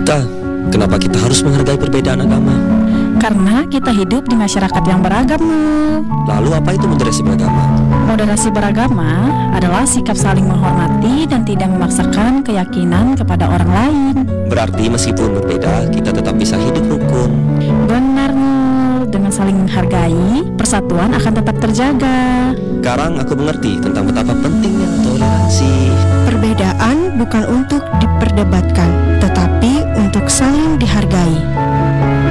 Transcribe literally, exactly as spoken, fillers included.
Gita, kenapa kita harus menghargai perbedaan agama? Karena kita hidup di masyarakat yang beragam, Nul. Lalu apa itu moderasi beragama? Moderasi beragama adalah sikap saling menghormati dan tidak memaksakan keyakinan kepada orang lain. Berarti meskipun berbeda, kita tetap bisa hidup rukun. Benar, Nul. Dengan saling menghargai, persatuan akan tetap terjaga. Sekarang aku mengerti tentang betapa pentingnya toleransi. Perbedaan bukan untuk diperdebatkan, tetapi untuk saling dihargai.